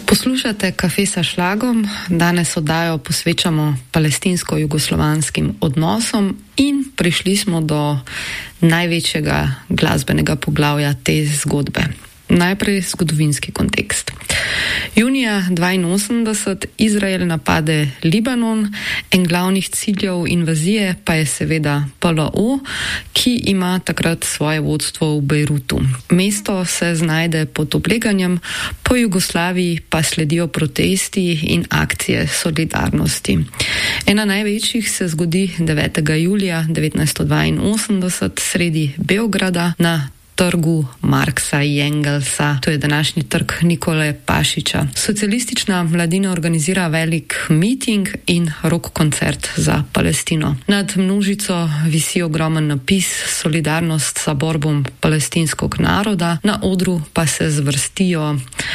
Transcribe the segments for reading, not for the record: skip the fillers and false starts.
Poslušate Kafe sa šlagom, danes oddajo posvečamo palestinsko-jugoslovanskim odnosom in prišli smo do največjega glasbenega poglavja te zgodbe. Najprej zgodovinski kontekst. Junija 1982 Izrael napade Libanon, en glavnih ciljev invazije pa je seveda PLO, ki ima takrat svoje vodstvo v Bejrutu. Mesto se znajde pod obleganjem, po Jugoslaviji pa sledijo protesti in akcije solidarnosti. Ena največjih se zgodi 9. julija 1982 sredi Beograda na trgu Marksa i Engelsa, to je današnji trg Nikole Pašića. Socialistična mladina organizira velik miting in rock koncert za Palestino. Nad množico visi ogromen napis Solidarnost sa borbom palestinskog naroda, na odru pa se zvrstijo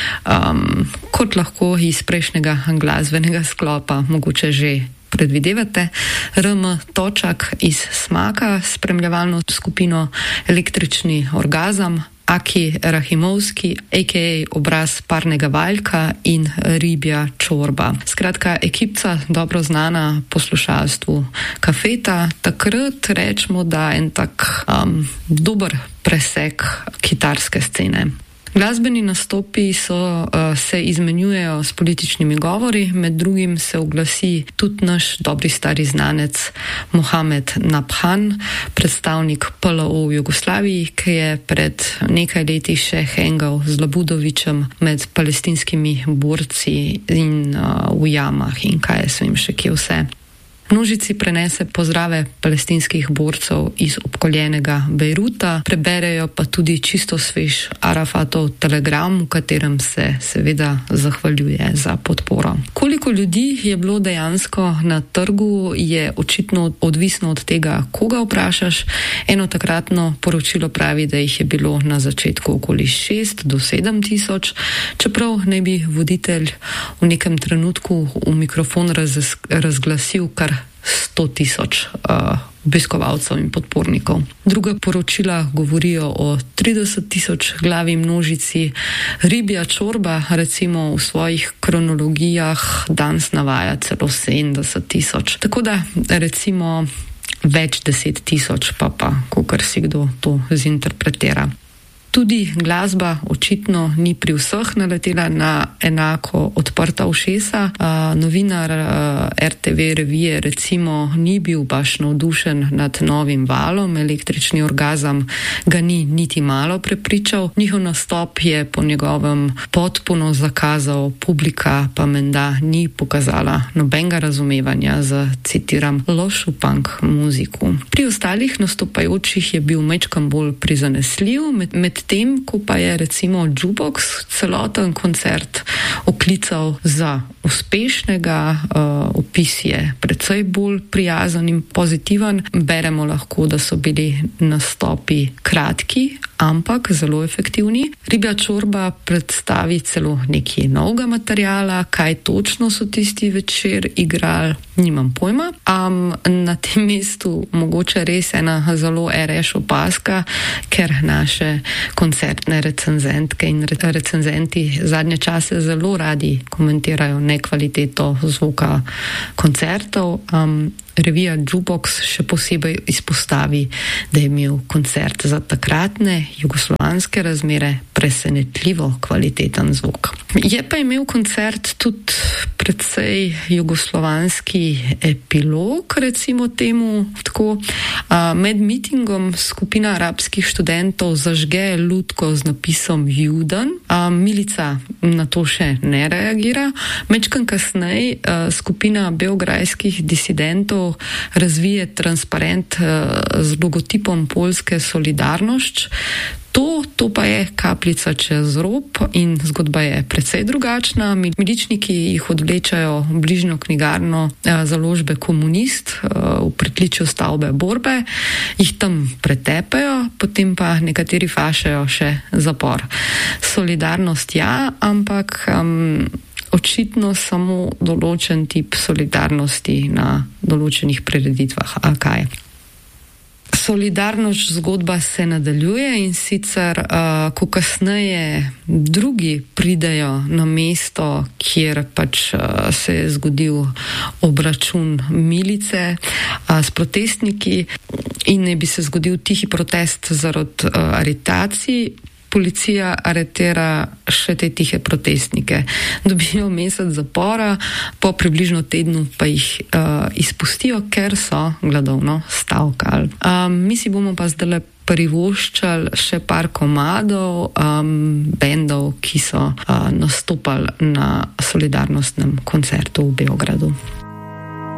kot lahko iz prejšnjega glasbenega sklopa, mogoče že predvidevate, RM Točak iz Smaka, spremljevalno skupino Električni orgazam, Aki Rahimovski, a.k.a. obraz parnega valjka in Ribja čorba. Skratka, ekipca dobro znana poslušalstvu kafeta. Takrat rečemo, da en tak dober presek kitarske scene. Glasbeni nastopi se izmenjujejo s političnimi govori, med drugim se oglasi tudi naš dobri stari znanec Mohamed Nabhan, predstavnik PLO v Jugoslaviji, ki je pred nekaj leti še hengal z Labudovičem med palestinskimi borci in v jamah in kaj so jim še kje vse. Množici prenese pozdrave palestinskih borcev iz obkoljenega Bejruta, preberejo pa tudi čisto svež Arafatov telegram, v katerem se seveda zahvaljuje za podporo. Koliko ljudi je bilo dejansko na trgu, je očitno odvisno od tega, koga vprašaš. Eno takratno poročilo pravi, da jih je bilo na začetku okoli 6 do 7 tisoč, čeprav naj bi voditelj v nekem trenutku v mikrofon razglasil kar 100 tisoč obiskovalcev in podpornikov. Druga poročila govorijo o 30 tisoč glavi množici. Ribja čorba recimo v svojih kronologijah danes navaja celo 70 tisoč. Tako da recimo več 10 tisoč pa kakor si kdo to zinterpretira. Tudi glasba očitno ni pri vseh naletela na enako odprta ušesa. Novinar RTV revije recimo ni bil baš navdušen nad novim valom, Električni orgazam ga ni niti malo prepričal. Njihov nastop je po njegovem potpuno zakazal, publika pa menda ni pokazala nobenega razumevanja za, citiram, lošu punk muziko. Pri ostalih nastopajočih je bil majčkan bolj prizanesljiv, medtem ko pa je recimo Jukebox celoten koncert oklical za uspešnega, opis je precej bolj prijazen in pozitiven. Beremo lahko, da so bili nastopi kratki, ampak zelo efektivni. Ribja čorba predstavi celo nekaj novega materiala, kaj točno so tisti večer igrali, nimam pojma. Na tem mestu mogoče res ena zelo RŠ opaska, ker naše koncertne recenzentke in recenzenti zadnje čase zelo radi komentirajo nekvaliteto zvuka koncertov. Revija Jukebox še posebej izpostavi, da je imel koncert za takratne jugoslovanske razmere presenetljivo kvaliteten zvok. Je pa imel koncert tudi precej jugoslovanski epilog, recimo temu tako. Med mitingom skupina arabskih študentov zažge lutko z napisom Juden. Milica na to še ne reagira. Mečkan kasneje skupina beograjskih disidentov razvije transparent z logotipom poljske Solidarność. To pa je kapljica čez rob in zgodba je precej drugačna. Miličniki jih odvlečajo v bližnjo knjigarno založbe Komunist v pritličju stavbe Borbe, jih tam pretepejo, potem pa nekateri fašajo še zapor. Solidarnost ja, ampak očitno samo določen tip solidarnosti na določenih prireditvah. A kaj? Solidarnost zgodba se nadaljuje in sicer, ko kasneje drugi pridejo na mesto, kjer pač se je zgodil obračun milice s protestniki in ne bi se zgodil tihi protest zaradi aretacij, policija aretira še te tihe protestnike. Dobijo mesec zapora, po približno tednu pa jih izpustijo, ker so gladovno stavkali. Mi si bomo pa zdaj privoščali še par komadov bendov, ki so nastopali na solidarnostnem koncertu v Beogradu.